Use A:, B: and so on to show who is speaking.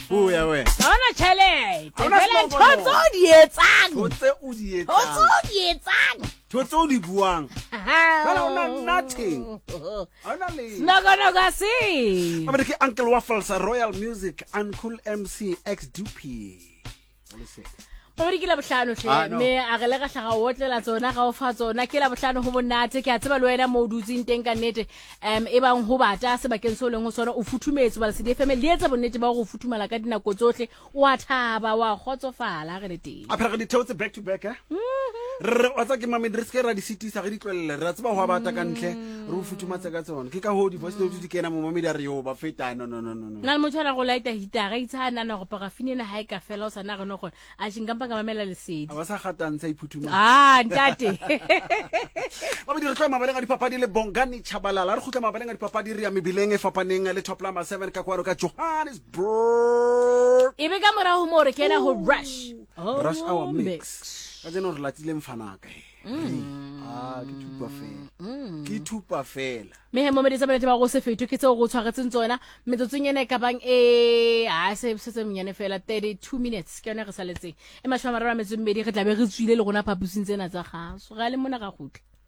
A: o ya we
B: Ona tšhelete
A: Ha ona
B: fela
A: slogan.
B: ntho tse o di etsang
A: totse o di
B: ntho tse
A: etsang
B: o di etsang
A: totse o di buang fela o na nothing ha ona le
B: nokonoka se
A: Amere ke Uncle Waffles Royal Music Uncle MC X Dupi
B: Podi ke la bohlano
A: Ah,
B: hle
A: no.
B: me a re le ga hlaga otlela tsona ga o fa tsona ke la bohlano ho monate ke a tseba le wena mo dutsing teng ka nnete e bang ho bata sebakeng se o leng ho sona o futhumetse ba se DFM le etsa bonnete ba go futhumala ka dinako tsohle o a thaba wa khotsofala ga re le teng
A: a phela re di theotse back to back re wa tsa ke mamedi re se ke ra di sitisa ge di tlwelele re tseba ho bata ka ntle re o futhumatse ka tsona ke ka ho di voice note di kena mo mamedi a re yo ba feta no
B: na le motho a go laita hitara itshana na go parafine na ha e ka fela o sana gone go a shingampa ka mamela lesedi
A: a ba sa gatantsa iphutuma
B: ntate
A: mamedi re tloa mabaleng a dipapadi le Bongani Chabalala re khutla mabaleng a dipapadi re ya mebileng e fapaneng le top number 7 ka kwano ka Johannesburg
B: e be ka mora ho mo re kena ho rush
A: Rush Hour Mix ka tseno re latileng fanaka ke thupa fela
B: me mo medisa bele ba go se fetho ke tseo go tshwaretseng tsona metsotsong ene ka bang se mnyane fela 32 minutes ke yone re saletseng e mashwa marara metsong medi re tla be re tswile le gona phapusing tsena tsa gaso ga le mona ga gutla